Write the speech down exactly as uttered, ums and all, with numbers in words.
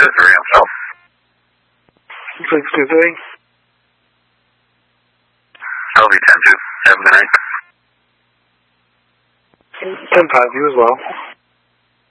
six three, I'm South. six two three. L V ten two, have a good night. ten five, you as well.